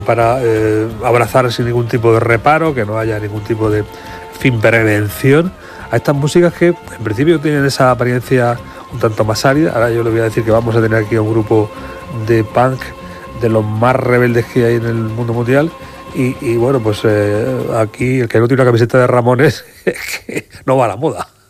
para abrazar sin ningún tipo de reparo, que no haya ningún tipo de prevención a estas músicas que en principio tienen esa apariencia un tanto más árida. Ahora yo le voy a decir que vamos a tener aquí a un grupo de punk de los más rebeldes que hay en el mundo mundial y bueno, pues aquí el que no tiene una camiseta de Ramones es que no va a la moda.